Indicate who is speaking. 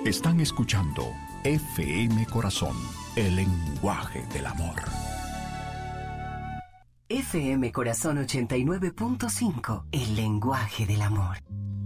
Speaker 1: Están escuchando FM Corazón, el lenguaje del amor.
Speaker 2: FM Corazón 89.5, el lenguaje del amor.